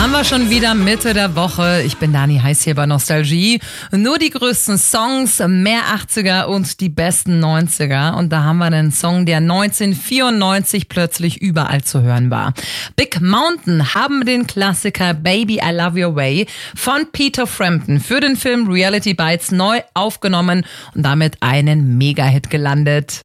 Haben wir schon wieder Mitte der Woche. Ich bin Dani Heiß hier bei Nostalgie. Nur die größten Songs, mehr 80er und die besten 90er. Und da haben wir einen Song, der 1994 plötzlich überall zu hören war. Big Mountain haben den Klassiker Baby I Love Your Way von Peter Frampton für den Film Reality Bites neu aufgenommen und damit einen Mega-Hit gelandet.